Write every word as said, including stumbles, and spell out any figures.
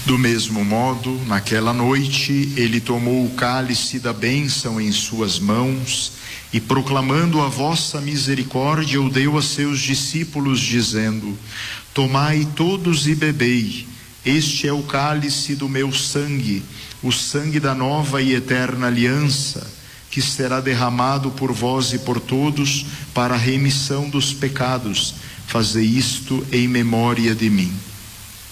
Do mesmo modo, naquela noite, ele tomou o cálice da bênção em suas mãos e, proclamando a vossa misericórdia, o deu a seus discípulos, dizendo: tomai todos e bebei, este é o cálice do meu sangue, o sangue da nova e eterna aliança, que será derramado por vós e por todos para a remissão dos pecados. Fazei isto em memória de mim.